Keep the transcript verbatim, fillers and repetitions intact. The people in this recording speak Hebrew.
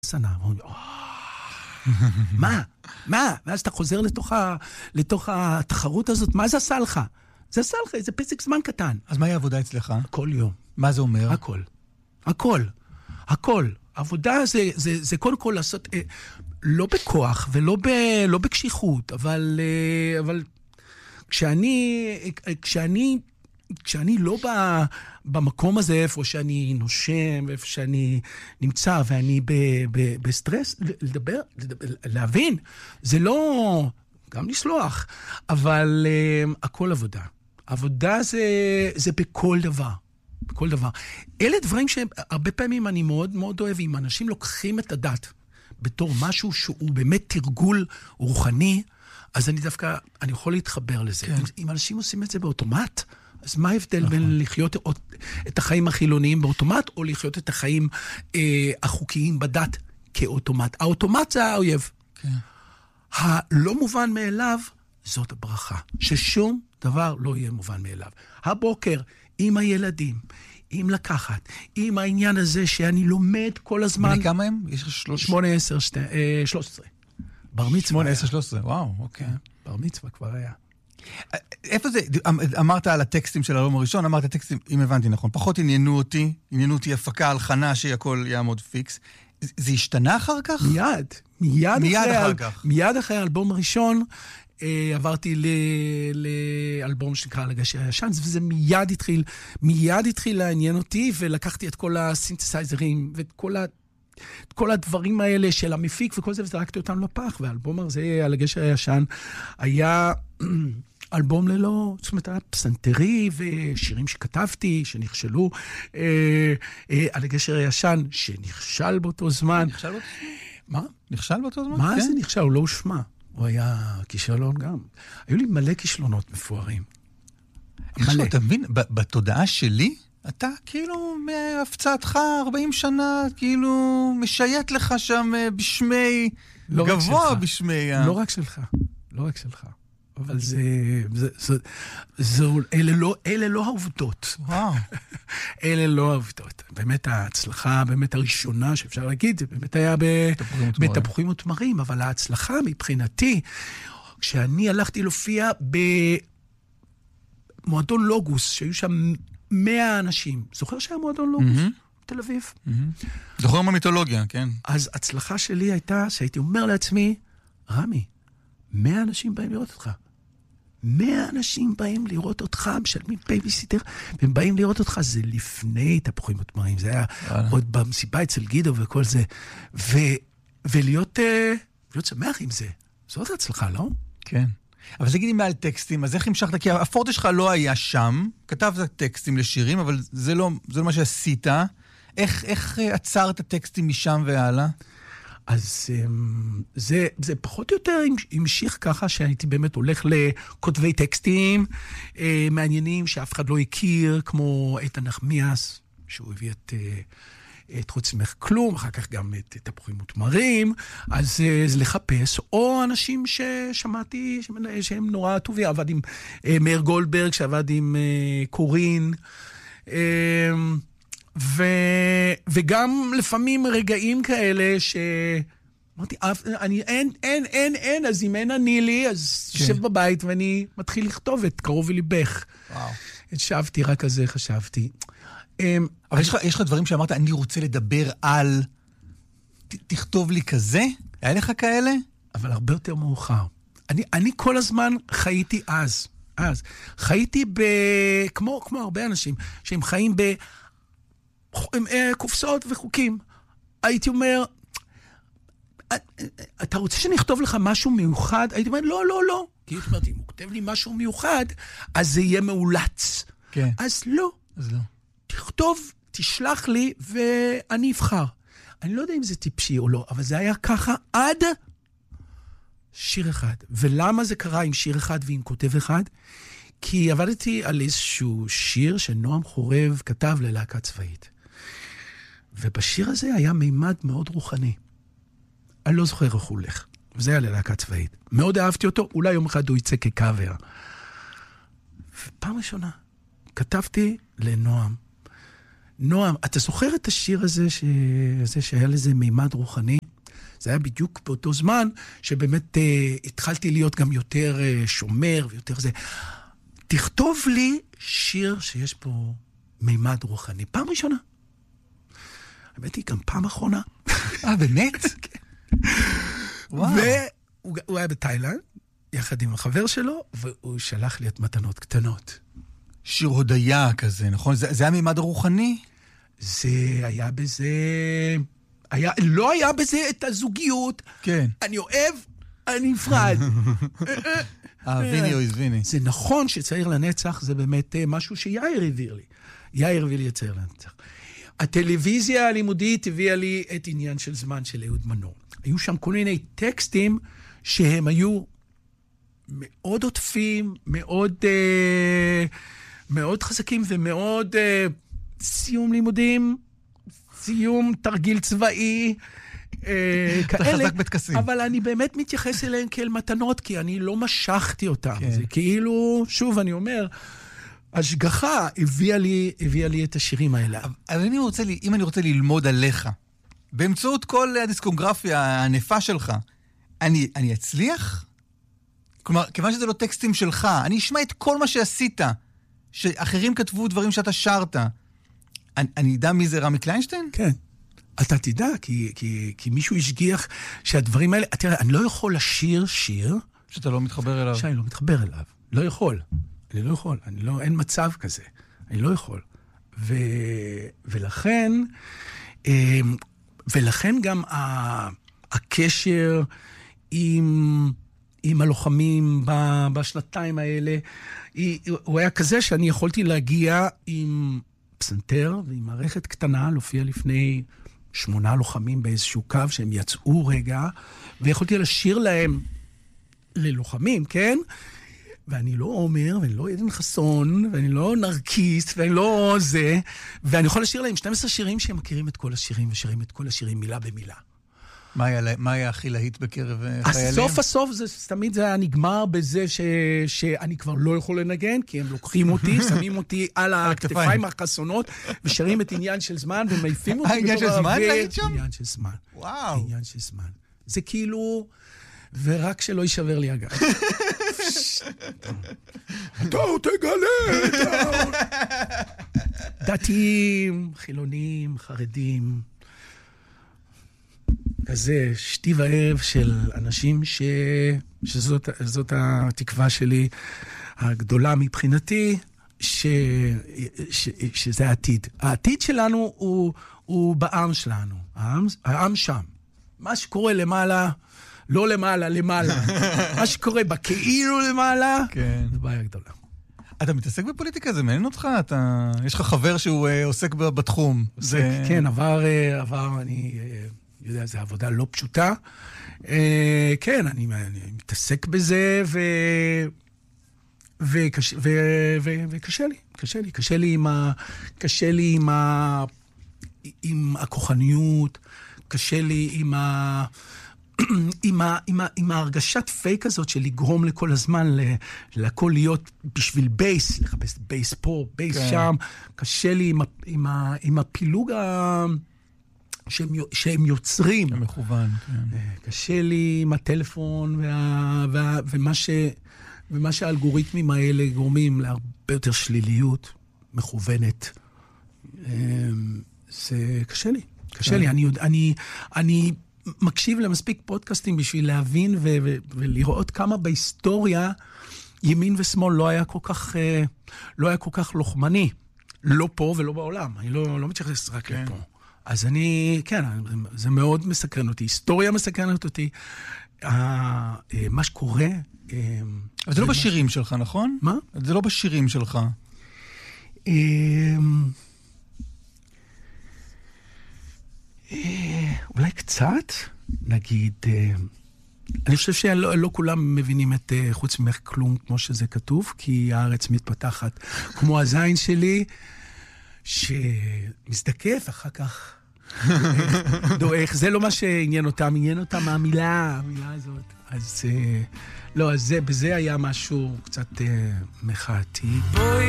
סנה, מה? מה? ואז אתה חוזר לתוך, ה, לתוך התחרות הזאת, מה זה עשה לך? זה עשה לך, זה פסק זמן קטן. אז מהי העבודה אצלך? כל יום. מה זה אומר? הכל. הכל. הכל. עבודה זה, זה, זה קודם כל לעשות, אה, לא בכוח ולא ב, לא בקשיחות, אבל, אה, אבל כשאני, כשאני, כשאני לא ב, במקום הזה, איפה שאני נושם, איפה שאני נמצא, ואני ב, ב, בסטרס, לדבר, לדבר, להבין, זה לא, גם לסלוח, אבל uh, הכל עבודה. עבודה זה, זה בכל דבר. בכל דבר. אלה דברים שהרבה פעמים אני מאוד מאוד אוהב, אם אנשים לוקחים את הדת בתור משהו שהוא באמת תרגול רוחני, אז אני דווקא, אני יכול להתחבר לזה. כן. אם, אם אנשים עושים את זה באוטומט, אז מה ההבדל בין לחיות את החיים החילוניים באוטומט, או לחיות את החיים אה, החוקיים בדת כאוטומט? האוטומט זה האויב. כן. הלא מובן מאליו, זאת הברכה. ששום דבר לא יהיה מובן מאליו. הבוקר, עם הילדים, עם לקחת, עם העניין הזה שאני לומד כל הזמן. בני כמה הם? יש שלוש... שמונה, עשר, שתי, אה, שלוש עשרה. בר מצווה. שמונה, עשר, שלוש עשרה, וואו, אוקיי. בר מצווה כבר היה. איפה זה, אמרת על הטקסטים של האלבום הראשון, אמרת טקסטים, אם הבנתי נכון, פחות עניינו אותי, עניינו אותי הפקה, הלחנה, שהכל יעמוד פיקס. זה השתנה אחר כך? מיד, מיד, מיד אחרי, אחר אל, כך. מיד אחרי האלבום הראשון, אה, עברתי ל, לאלבום שנקרא לגשר הישן, וזה מיד התחיל, מיד התחיל לעניין אותי, ולקחתי את כל הסינתסייזרים, ואת כל ה... את כל הדברים האלה של המפיק וכל זה, וזרקתי אותם לפח, והאלבום הזה, על הגשר הישן, היה אלבום ללא, זאת אומרת, היה פסנתרי, ושירים שכתבתי, שנכשלו, אה, אה, על הגשר הישן, שנכשל באותו זמן. נכשל באותו זמן? מה? נכשל באותו זמן? מה כן. זה נכשל? הוא לא הושמע. הוא היה כישלון גם. היו לי מלא כישלונות מפוארים. מלא. אתה מבין, בתודעה שלי, אתה כאילו מהפצעתך ארבעים שנה, כאילו משייט לך שם בשמי, לא גבוה בשמי. לא רק שלך, לא רק שלך. אבל זה, זה, זה, זה, אלה לא, אלה לא העובדות. וואו. אלה לא העובדות. באמת ההצלחה, באמת הראשונה שאפשר להגיד, זה באמת היה בתפוחים ותמרים, אבל ההצלחה מבחינתי, כשאני הלכתי להופיע במועדון לוגוס, שהיו שם מאה אנשים. זוכר שהיה מועדון לוגוס? תל אביב. זוכר מהמיתולוגיה, כן. אז הצלחה שלי הייתה שהייתי אומר לעצמי, רמי, מאה אנשים באים לראות אותך. מאה אנשים באים לראות אותך, משלמים בייביסיטר, והם באים לראות אותך, זה לפני תפוחים ותמרים, זה היה עוד במסיבה אצל גידו וכל זה. ולהיות שמח עם זה. זאת הצלחה, לא? כן. אבל זה גידי מעל טקסטים, אז איך המשכת? כי הפורטה שלך לא היה שם, כתבת טקסטים לשירים, אבל זה לא, זה לא מה שעשית. איך, איך עצרת טקסטים משם והלאה? אז זה, זה פחות או יותר המשיך ככה, שהייתי באמת הולך לכותבי טקסטים מעניינים, שאף אחד לא הכיר, כמו איתן נחמיאס, שהוא הביא את... את חוץ ממך כלום, אחר כך גם את תפוחים ותמרים, אז זה לחפש, או אנשים ששמעתי שהם נורא טובים, עבד עם מאיר גולדברג, שעבד עם קורין, ו, וגם לפעמים רגעים כאלה ש... אמרתי, אני, אין, אין, אין, אין, אז אם אין אני לי, אז יושב כן. בבית ואני מתחיל לכתוב את קרוב וליבך. וואו. התשבתי, רק על זה חשבתי. אבל יש לך, יש לך דברים שאמרת, אני רוצה לדבר על, ת, תכתוב לי כזה? היה לך כאלה? אבל הרבה יותר מאוחר. אני, אני כל הזמן חייתי אז, אז. חייתי ב... כמו, כמו הרבה אנשים, שהם חיים ב... קופסאות וחוקים. הייתי אומר, אתה רוצה שאני אכתוב לך משהו מיוחד? הייתי אומר, לא, לא, לא. כי הייתי אומרת, אם הוא כותב לי משהו מיוחד, אז זה יהיה מאולץ. כן. אז לא. אז לא. תכתוב, תשלח לי, ואני אבחר. אני לא יודע אם זה טיפשי או לא, אבל זה היה ככה עד שיר אחד. ולמה זה קרה עם שיר אחד ועם כותב אחד? כי עבדתי על איזשהו שיר שנועם חורב כתב ללהקה צבאית. ובשיר הזה היה מימד מאוד רוחני. אני לא זוכר איך הוא הולך. וזה היה ללהקה צבאית. מאוד אהבתי אותו, אולי יום אחד הוא יצא כקאבר. ופעם ראשונה, כתבתי לנועם, נועם, אתה זוכר את השיר הזה, ש... הזה שהיה לזה מימד רוחני? זה היה בדיוק באותו זמן, שבאמת uh, התחלתי להיות גם יותר uh, שומר ויותר זה. תכתוב לי שיר שיש פה מימד רוחני. פעם ראשונה. האמת היא, גם פעם אחרונה. אה, באמת? כן. וואו. והוא היה בתאילנד, יחד עם החבר שלו, והוא שלח לי את מתנות קטנות. שיר הודיה כזה, נכון? זה, זה היה מימד הרוחני? זה היה בזה... היה, לא היה בזה את הזוגיות. כן. אני אוהב, אני נפרד. אהביני או הזביני. זה נכון שצעיר לנצח זה באמת משהו שיאיר הביא לי. יאיר הביא לי את צעיר לנצח. הטלוויזיה הלימודית הביאה לי את עניין של זמן של אהוד מנור. היו שם כל מיני טקסטים שהם היו מאוד עוטפים, מאוד, אה, מאוד חזקים ומאוד אה, סיום לימודים, סיום תרגיל צבאי, אה, כאלה. חזק בתקסים. אבל אני באמת מתייחס אליהם כאל מתנות, כי אני לא משכתי אותם. כן. זה כאילו, שוב אני אומר, השגחה הביאה לי, הביאה לי את השירים האלה. אבל אני רוצה, אם אני רוצה ללמוד עליך, באמצעות כל הדיסקוגרפיה הענפה שלך, אני, אני אצליח? כלומר, כיוון שזה לא טקסטים שלך, אני אשמע את כל מה שעשית, שאחרים כתבו דברים שאתה שרת. אני, אני אדע מי זה רמי קליינשטיין? כן. אתה תדע, כי, כי, כי מישהו השגיח שהדברים האלה... תראה, אני לא יכול לשיר שיר... שאתה לא מתחבר אליו. שאני לא מתחבר אליו. לא יכול. אני לא יכול. אני לא, אין מצב כזה. אני לא יכול. ו, ולכן... ולכן גם ה, הקשר עם... עם הלוחמים בשנתיים האלה, הוא היה כזה שאני יכולתי להגיע עם פסנתר ועם מערכת קטנה, להופיע לפני שמונה לוחמים באיזשהו קו שהם יצאו רגע, ויכולתי לשיר להם ללוחמים, כן? ואני לא עומר, ואני לא עדן חסון, ואני לא נרקיסט, ואני לא זה, ואני יכול לשיר להם שנים עשר שירים שהם מכירים את כל השירים, ושרים את כל השירים מילה במילה. מה היה, מה היה הכי להיט בקרב חיילים? הסוף הסוף, זה, תמיד זה היה נגמר בזה ש, שאני כבר לא יכול לנגן, כי הם לוקחים אותי, שמים אותי על הכתפיים החסונות, ושרים את עניין של זמן, ומעיפים אותי. עניין של זמן להיט שם? עניין של זמן. וואו. עניין של זמן. זה כאילו, ורק שלא יישבר לי הגב. אתה תגלה את ה... דתיים, חילונים, חרדים. כזה שתי וערב של אנשים ש... שזאת זאת התקווה שלי הגדולה מבחינתי, ש... ש... שזה העתיד. העתיד שלנו הוא, הוא בעם שלנו. העם, העם שם. מה שקורה למעלה, לא למעלה, למעלה. מה שקורה בכאילו למעלה, כן. זה בעיה גדולה. אתה מתעסק בפוליטיקה? זה מעניין אותך? אתה... יש לך חבר שהוא עוסק בתחום. עוסק, זה... כן, עבר, עבר, אני... יודע, זו עבודה לא פשוטה. אה, כן, אני, אני מתעסק בזה, ו... וקש... ו... ו... וקשה לי, קשה לי, קשה לי עם ה... קשה לי עם ה... עם הכוחניות, קשה לי עם ה... עם, ה... עם, ה... עם ההרגשת פייק הזאת של לגרום לכל הזמן, ל... לכל להיות בשביל בייס, לחפש בייס פה, בייס כן. שם, קשה לי עם, ה... עם, ה... עם הפילוג ה... שהם, שהם יוצרים. המכוון, כן. קשה לי עם הטלפון וה, וה, ומה, ש, ומה שהאלגוריתמים האלה גורמים להרבה יותר שליליות מכוונת. זה קשה לי. קשה לי. אני, אני, אני מקשיב למספיק פודקאסטים בשביל להבין ו, ו, ולראות כמה בהיסטוריה ימין ושמאל לא היה כל כך, לא היה כל כך לוחמני. לא פה ולא בעולם. אני לא, לא מתייחס רק כן. לפה. אז אני, כן, זה מאוד מסקרן אותי. היסטוריה מסקרנת אותי. מה שקורה... אבל זה לא בשירים שלך, נכון? מה? זה לא בשירים שלך. אולי קצת, נגיד... אני חושב שלא כולם מבינים את חוץ ממך כלום כמו שזה כתוב, כי הארץ מתפתחת כמו הזין שלי, שמזדקף אחר כך דואך. זה לא מה שעניין אותם, עניין אותם המילה, המילה הזאת. אז לא, אז זה, בזה היה משהו קצת מחאתי.